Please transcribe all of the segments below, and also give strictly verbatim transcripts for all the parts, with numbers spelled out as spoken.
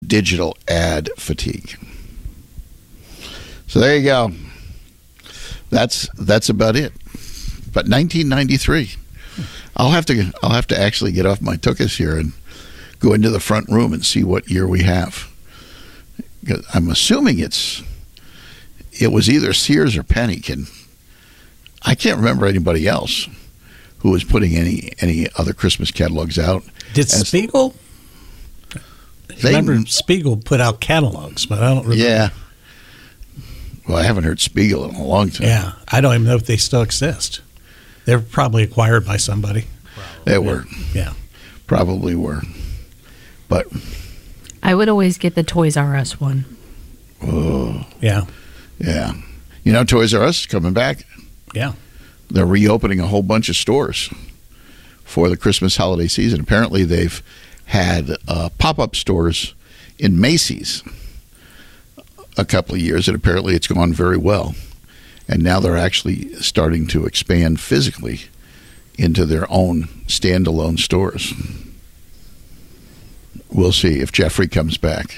digital ad fatigue. So there you go. That's that's about it. But nineteen ninety-three, I'll have to I'll have to actually get off my tuchus here and go into the front room and see what year we have. I'm assuming it's it was either Sears or Pennington. I can't remember anybody else who was putting any any other Christmas catalogs out. Did As, Spiegel? They, I remember Spiegel put out catalogs, but I don't remember. Yeah. Well, I haven't heard Spiegel in a long time. Yeah, I don't even know if they still exist. They're probably acquired by somebody. They were. Yeah. Probably were. But I would always get the Toys R Us one. Oh. Yeah. Yeah. You know, Toys R Us is coming back. Yeah. They're reopening a whole bunch of stores for the Christmas holiday season. Apparently, they've had uh, pop-up stores in Macy's a couple of years, and apparently it's gone very well. And now they're actually starting to expand physically into their own standalone stores. We'll see if Jeffrey comes back.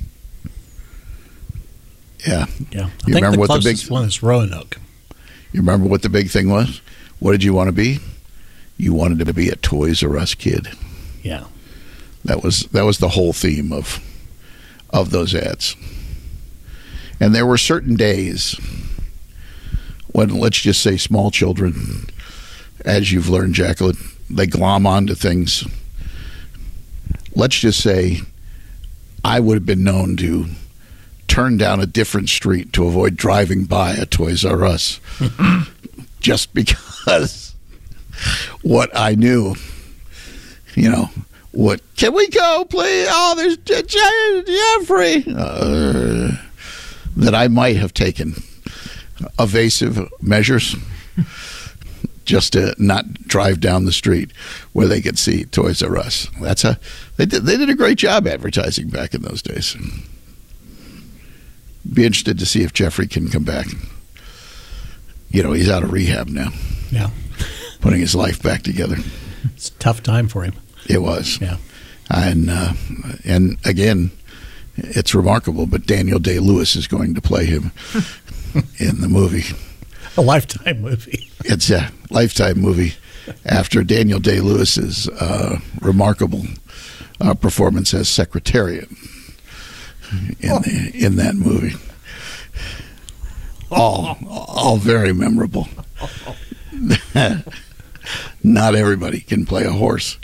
Yeah. Yeah. I you think remember the what the closest big one is Roanoke. You remember what the big thing was? What did you want to be? You wanted to be a Toys R Us kid. Yeah. That was that was the whole theme of of those ads. And there were certain days when, let's just say, small children, as you've learned, Jacqueline, they glom onto things. Let's just say I would have been known to turn down a different street to avoid driving by a Toys R Us just because what I knew, you know, what, can we go, please? Oh, there's Je- Je- Jeffrey. Uh, that I might have taken evasive measures just to not drive down the street where they could see Toys R Us. That's a they did they did a great job advertising back in those days. Be interested to see if Jeffrey can come back. You know, he's out of rehab now. Yeah. Putting his life back together. It's a tough time for him. It was. Yeah. And uh, and again, it's remarkable, but Daniel Day-Lewis is going to play him in the movie. A Lifetime movie. It's a Lifetime movie after Daniel Day-Lewis's uh, remarkable uh, performance as Secretariat in oh. the, in that movie. All all very memorable. Not everybody can play a horse.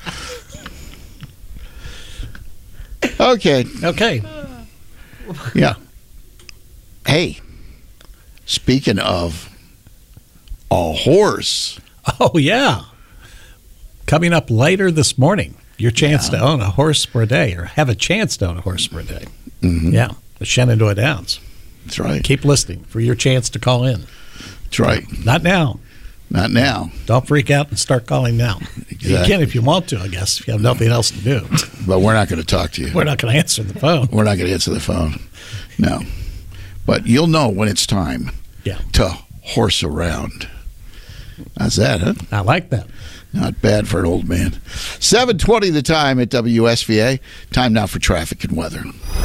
Okay. Okay. Yeah. Hey, speaking of a horse. Oh, yeah. Coming up later this morning, your chance yeah. to own a horse for a day, or have a chance to own a horse for a day. Mm-hmm. Yeah, the Shenandoah Downs. That's right. Keep listening for your chance to call in. That's right. Not now. Not now. Don't freak out and start calling now. Exactly. You can if you want to, I guess, if you have nothing else to do. But we're not going to talk to you. We're not going to answer the phone. We're not going to answer the phone. No. But you'll know when it's time yeah. to horse around. How's that, huh? I like that. Not bad for an old man. seven twenty the time at W S V A. Time now for traffic and weather.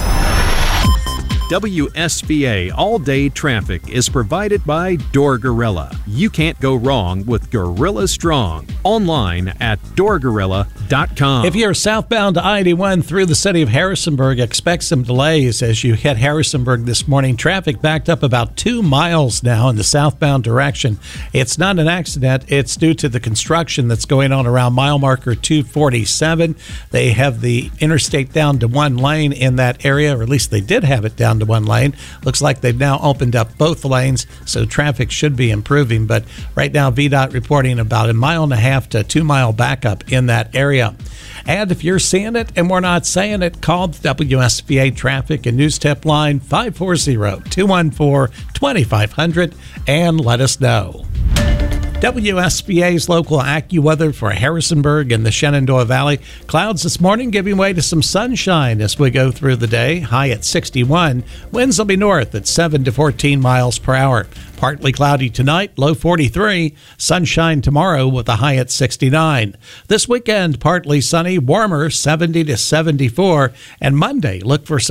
W S V A All-Day Traffic is provided by Door Gorilla. You can't go wrong with Gorilla Strong. Online at door gorilla dot com. If you're southbound to I eighty-one through the city of Harrisonburg, expect some delays as you hit Harrisonburg this morning. Traffic backed up about two miles now in the southbound direction. It's not an accident. It's due to the construction that's going on around mile marker two forty-seven. They have the interstate down to one lane in that area, or at least they did have it down to one lane. Looks like they've now opened up both lanes, so traffic should be improving. But right now, V DOT reporting about a mile and a half to two mile backup in that area. And if you're seeing it and we're not saying it, call the W S V A Traffic and News Tip line five four zero, two one four, two five zero zero and let us know. W S V A's local AccuWeather for Harrisonburg and the Shenandoah Valley. Clouds this morning giving way to some sunshine as we go through the day. High at sixty-one. Winds will be north at seven to fourteen miles per hour. Partly cloudy tonight, low forty-three. Sunshine tomorrow with a high at sixty-nine. This weekend, partly sunny, warmer, seventy to seventy-four. And Monday, look for some